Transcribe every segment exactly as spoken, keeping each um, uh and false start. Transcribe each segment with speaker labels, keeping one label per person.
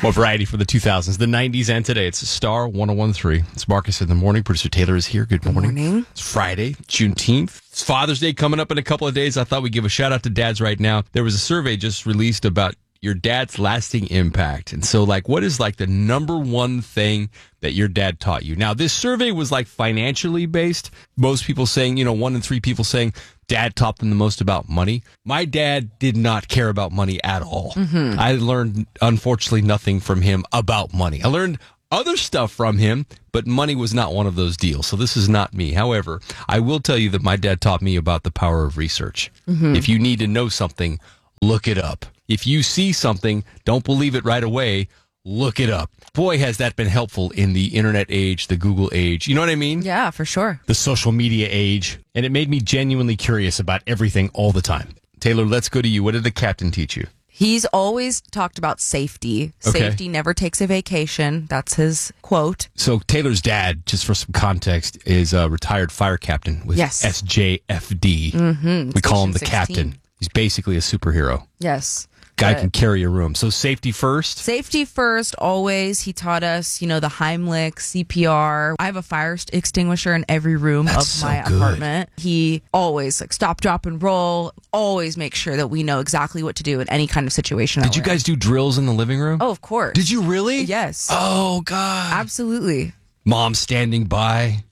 Speaker 1: More variety for the two thousands, the nineties, and today. It's Star one oh one point three. It's Marcus in the morning. Producer Taylor is here. Good morning.
Speaker 2: Good morning.
Speaker 1: It's Friday, Juneteenth. It's Father's Day coming up in a couple of days. I thought we'd give a shout out to dads right now. There was a survey just released about your dad's lasting impact. And so, like, what is like the number one thing that your dad taught you? Now, this survey was like financially based. Most people saying, you know, one in three people saying dad taught them the most about money. My dad did not care about money at all. Mm-hmm. I learned, unfortunately, nothing from him about money. I learned other stuff from him, but money was not one of those deals. So this is not me. However, I will tell you that my dad taught me about the power of research. Mm-hmm. If you need to know something, look it up. If you see something, don't believe it right away. Look it up. Boy, has that been helpful in the internet age, the Google age. You know what I mean?
Speaker 2: Yeah, for sure.
Speaker 1: The social media age. And it made me genuinely curious about everything all the time. Taylor, let's go to you. What did the captain teach you?
Speaker 2: He's always talked about safety.
Speaker 1: Okay.
Speaker 2: Safety never takes a vacation. That's his quote.
Speaker 1: So Taylor's dad, just for some context, is a retired fire captain with
Speaker 2: Yes.
Speaker 1: S J F D.
Speaker 2: Mm-hmm.
Speaker 1: We call him the
Speaker 2: Station
Speaker 1: captain.
Speaker 2: sixteen.
Speaker 1: He's basically a superhero.
Speaker 2: Yes.
Speaker 1: Guy
Speaker 2: But
Speaker 1: can carry a room. So safety first.
Speaker 2: Safety first, always. He taught us, you know, the Heimlich, C P R. I have a fire extinguisher in every room
Speaker 1: That's
Speaker 2: of
Speaker 1: so
Speaker 2: my
Speaker 1: good.
Speaker 2: apartment. He always, like, stop, drop, and roll. Always make sure that we know exactly what to do in any kind of situation.
Speaker 1: Did
Speaker 2: that
Speaker 1: you
Speaker 2: we're in.
Speaker 1: guys do drills in the living room?
Speaker 2: Oh, of course.
Speaker 1: Did you really?
Speaker 2: Yes.
Speaker 1: Oh, God.
Speaker 2: Absolutely.
Speaker 1: Mom standing by.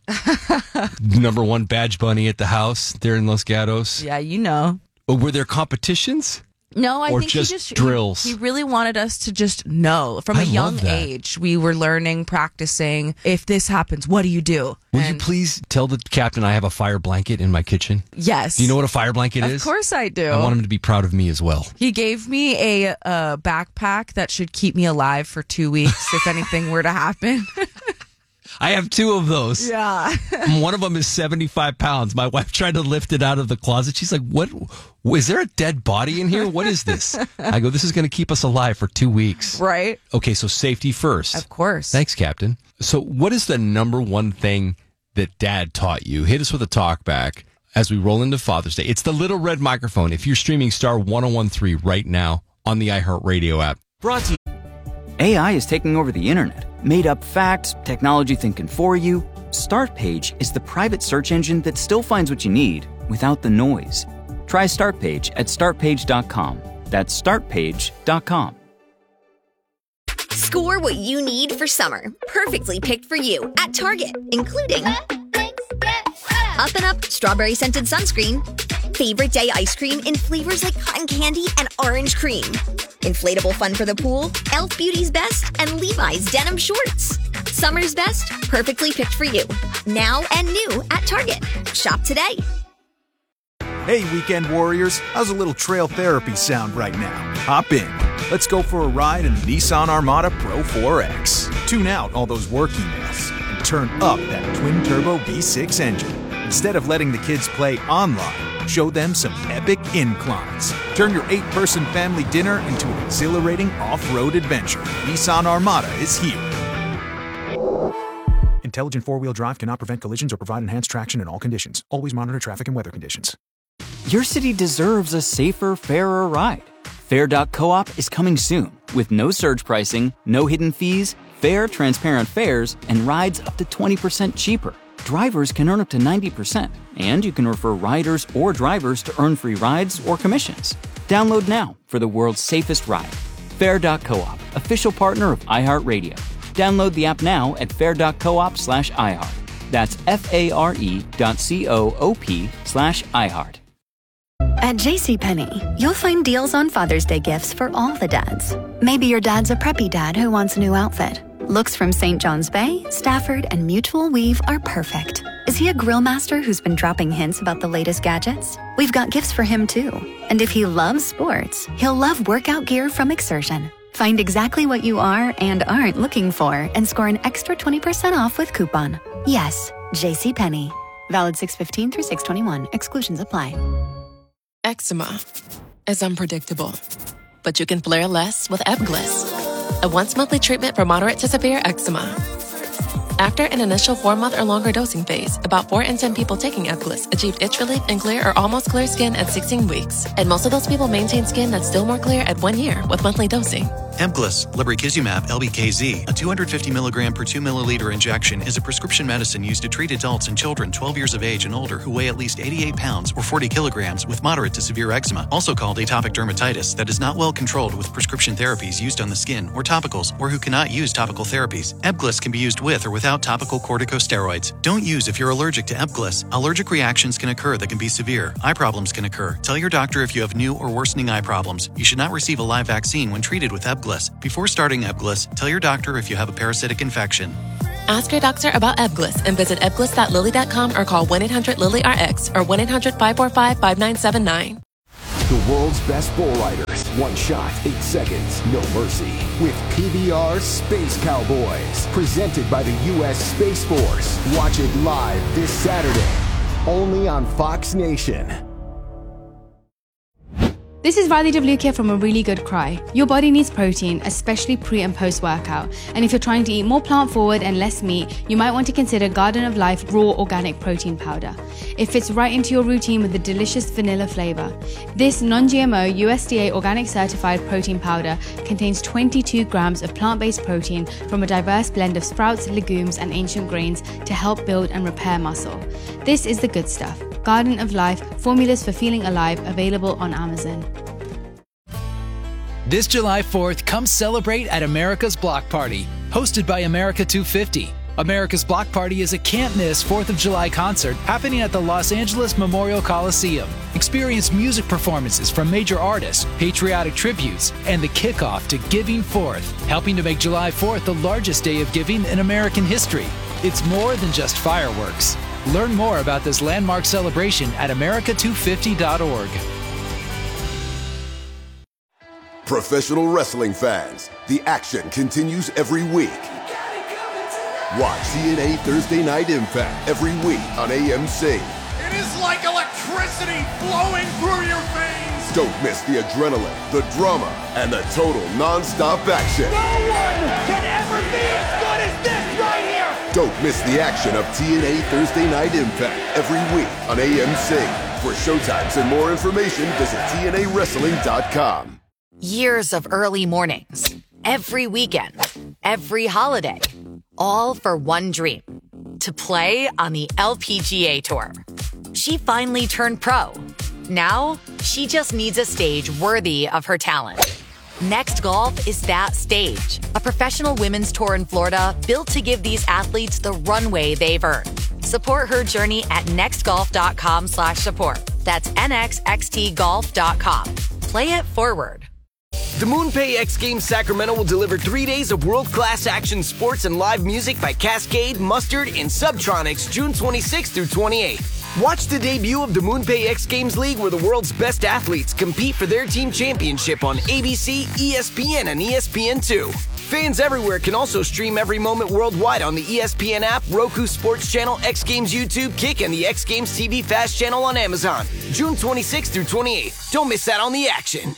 Speaker 1: Number one badge bunny at the house there in Los Gatos.
Speaker 2: Yeah, you know.
Speaker 1: Oh, were there competitions?
Speaker 2: No, I
Speaker 1: Or
Speaker 2: think
Speaker 1: just
Speaker 2: he just
Speaker 1: drills?
Speaker 2: He, he really wanted us to just know from a
Speaker 1: I love
Speaker 2: young
Speaker 1: that.
Speaker 2: age. We were learning, practicing. If this happens, what do you do?
Speaker 1: Will
Speaker 2: And
Speaker 1: you please tell the captain I have a fire blanket in my kitchen?
Speaker 2: Yes.
Speaker 1: Do you know what a fire blanket
Speaker 2: Of
Speaker 1: is?
Speaker 2: course I do.
Speaker 1: I want him to be proud of me as well.
Speaker 2: He gave me a, a backpack that should keep me alive for two weeks if anything were to happen.
Speaker 1: I have two of those.
Speaker 2: Yeah.
Speaker 1: One of them is seventy-five pounds. My wife tried to lift it out of the closet. She's like, what? Is there a dead body in here? What is this? I go, this is going to keep us alive for two weeks.
Speaker 2: Right?
Speaker 1: Okay, so safety first.
Speaker 2: Of course.
Speaker 1: Thanks, Captain. So what is the number one thing that Dad taught you? Hit us with a talk back as we roll into Father's Day. It's the little red microphone. If you're streaming Star one oh one point three right now on the iHeartRadio app.
Speaker 3: Brought to you. A I is taking over the internet. Made up facts, technology thinking for you. Startpage is the private search engine that still finds what you need without the noise. Try Startpage at start page dot com. That's start page dot com.
Speaker 4: Score what you need for summer. Perfectly picked for you at Target, including Up and Up strawberry scented sunscreen, favorite day ice cream in flavors like cotton candy and orange cream, inflatable fun for the pool, Elf Beauty's Best, and Levi's denim shorts. Summer's best, perfectly picked for you. Now and new at Target. Shop today.
Speaker 5: Hey, weekend warriors, how's a little trail therapy sound right now? Hop in. Let's go for a ride in the Nissan Armada Pro four X. Tune out all those work emails and turn up that twin-turbo V six engine. Instead of letting the kids play online, show them some epic inclines. Turn your eight-person family dinner into an exhilarating off-road adventure. Nissan Armada is here. Intelligent four-wheel drive cannot prevent collisions or provide enhanced traction in all conditions. Always monitor traffic and weather conditions.
Speaker 3: Your city deserves a safer, fairer ride. Fair dot coop is coming soon with no surge pricing, no hidden fees, fair, transparent fares, and rides up to twenty percent cheaper. Drivers can earn up to ninety percent, and you can refer riders or drivers to earn free rides or commissions. Download now for the world's safest ride. Fair dot coop, official partner of iHeartRadio. Download the app now at fair dot coop slash iHeart. That's F-A-R-E dot C-O-O-P slash iHeart.
Speaker 6: At JCPenney, you'll find deals on Father's Day gifts for all the dads. Maybe your dad's a preppy dad who wants a new outfit. Looks from Saint John's Bay, Stafford, and Mutual Weave are perfect. Is he a grill master who's been dropping hints about the latest gadgets? We've got gifts for him too. And if he loves sports, he'll love workout gear from Exertion. Find exactly what you are and aren't looking for and score an extra twenty percent off with coupon. Yes, JCPenney. Valid six fifteen through six twenty-one. Exclusions apply.
Speaker 7: Eczema is unpredictable, but you can flare less with Ebglyss, a once-monthly treatment for moderate to severe eczema. After an initial four-month or longer dosing phase, about four in ten people taking Ebglyss achieved itch relief and clear or almost clear skin at sixteen weeks, and most of those people maintain skin that's still more clear at one year with monthly dosing.
Speaker 8: Ebglyss, lebrikizumab L B K Z, a two hundred fifty milligram per two milliliter injection, is a prescription medicine used to treat adults and children twelve years of age and older who weigh at least eighty-eight pounds or forty kilograms with moderate to severe eczema, also called atopic dermatitis, that is not well controlled with prescription therapies used on the skin or topicals, or who cannot use topical therapies. Ebglyss can be used with or without topical corticosteroids. Don't use if you're allergic to Ebglyss. Allergic reactions can occur that can be severe. Eye problems can occur. Tell your doctor if you have new or worsening eye problems. You should not receive a live vaccine when treated with Ebglyss. Before starting Ebglyss, tell your doctor if you have a parasitic infection.
Speaker 7: Ask your doctor about Ebglyss and visit ebglyss dot lilly dot com or call one eight hundred lilly R X or one eight hundred five four five five nine seven nine.
Speaker 9: The world's best bull riders. One shot, eight seconds, no mercy. With P B R Space Cowboys. Presented by the U S Space Force. Watch it live this Saturday. Only on Fox Nation.
Speaker 10: This is Riley Devlukia from A Really Good Cry. Your body needs protein, especially pre and post workout. And if you're trying to eat more plant forward and less meat, you might want to consider Garden of Life Raw Organic Protein Powder. It fits right into your routine with a delicious vanilla flavor. This non-G M O U S D A organic certified protein powder contains twenty-two grams of plant-based protein from a diverse blend of sprouts, legumes, and ancient grains to help build and repair muscle. This is the good stuff. Garden of Life, formulas for feeling alive, available on Amazon.
Speaker 11: This July fourth, come celebrate at America's Block Party, hosted by America two fifty. America's Block Party is a can't-miss fourth of July concert happening at the Los Angeles Memorial Coliseum. Experience music performances from major artists, patriotic tributes, and the kickoff to Giving Forth, helping to make July fourth the largest day of giving in American history. It's more than just fireworks. Learn more about this landmark celebration at america two fifty dot org.
Speaker 12: Professional wrestling fans, the action continues every week. Watch T N A Thursday Night Impact every week on A M C.
Speaker 13: It is like electricity flowing through your veins.
Speaker 12: Don't miss the adrenaline, the drama, and the total non-stop action.
Speaker 13: No one can ever be as good as this right here.
Speaker 12: Don't miss the action of T N A Thursday Night Impact every week on A M C. For showtimes and more information, visit T N A wrestling dot com.
Speaker 14: Years of early mornings, every weekend, every holiday, all for one dream, to play on the L P G A Tour. She finally turned pro. Now, she just needs a stage worthy of her talent. Next Golf is that stage, a professional women's tour in Florida built to give these athletes the runway they've earned. Support her journey at nextgolf.com slash support. That's N X X T golf dot com. Play it forward.
Speaker 15: The MoonPay X Games Sacramento will deliver three days of world-class action sports and live music by Cascade, Mustard, and Subtronics June twenty-sixth through twenty-eighth. Watch the debut of the MoonPay X Games League, where the world's best athletes compete for their team championship on A B C, E S P N, and E S P N two. Fans everywhere can also stream every moment worldwide on the E S P N app, Roku Sports Channel, X Games YouTube, Kick, and the X Games T V Fast Channel on Amazon. June twenty-sixth through twenty-eighth. Don't miss out on the action.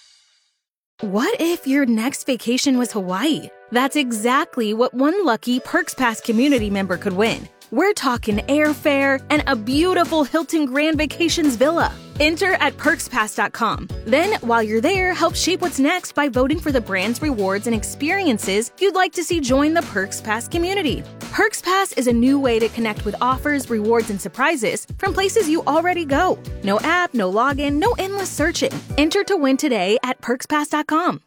Speaker 16: What if your next vacation was Hawaii? That's exactly what one lucky Perks Pass community member could win. We're talking airfare and a beautiful Hilton Grand Vacations villa. Enter at perks pass dot com. Then, while you're there, help shape what's next by voting for the brands, rewards, and experiences you'd like to see join the Perks Pass community. Perks Pass is a new way to connect with offers, rewards, and surprises from places you already go. No app, no login, no endless searching. Enter to win today at perks pass dot com.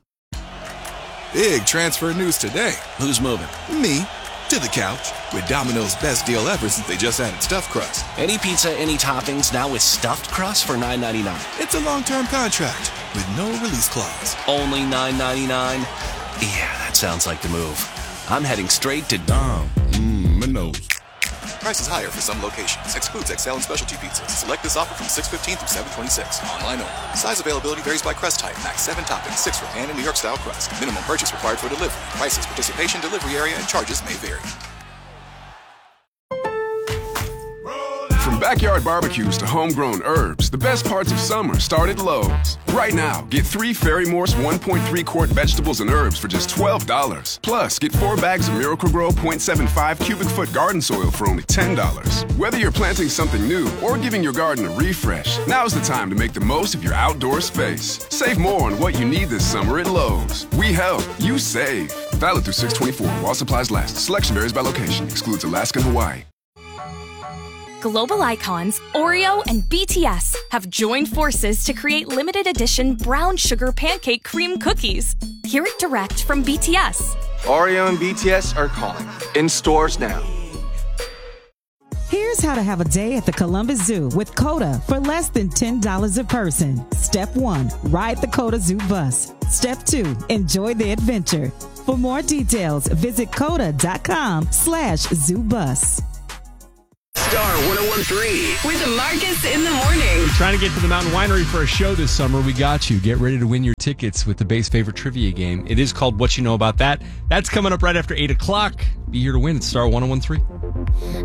Speaker 17: Big transfer news today. Who's moving? Me. To the couch with Domino's best deal ever since they just added stuffed crust.
Speaker 18: Any pizza, any toppings, now with stuffed crust for nine ninety-nine.
Speaker 17: It's a long-term contract with no release clause.
Speaker 18: Only nine ninety-nine? Yeah, that sounds like the move. I'm heading straight to Dom.
Speaker 17: Mmm, my nose. Prices higher for some locations. Excludes X L and specialty pizzas. Select this offer from six fifteen through seven twenty-six. Online only. Size availability varies by crust type. Max seven toppings, six for pan and New York style crust. Minimum purchase required for delivery. Prices, participation, delivery area, and charges may vary.
Speaker 5: From
Speaker 19: backyard barbecues to homegrown herbs, the best parts of summer start at Lowe's. Right now, get three Fairy Morse one point three quart vegetables and herbs for just twelve dollars. Plus, get four bags of Miracle-Gro point seven five cubic foot garden soil for only ten dollars. Whether you're planting something new or giving your garden a refresh, now's the time to make the most of your outdoor space. Save more on what you need this summer at Lowe's. We help, you save. Valid through six twenty-four while supplies last. Selection varies by location. Excludes Alaska and Hawaii.
Speaker 20: Global icons Oreo and B T S have joined forces to create limited edition brown sugar pancake cream cookies. Hear it direct from B T S.
Speaker 21: Oreo and B T S are calling. In stores now.
Speaker 22: Here's how to have a day at the Columbus Zoo with CODA for less than ten dollars a person. Step one, ride the CODA Zoo bus. Step two, enjoy the adventure. For more details, visit coda.com slash zoo bus.
Speaker 23: Star one oh one point three with Marcus in the morning.
Speaker 1: Trying to get to the Mountain Winery for a show this summer. We got you. Get ready to win your tickets with the Bay's favorite trivia game. It is called What You Know About That. That's coming up right after eight o'clock. Be here to win at Star one oh one point three.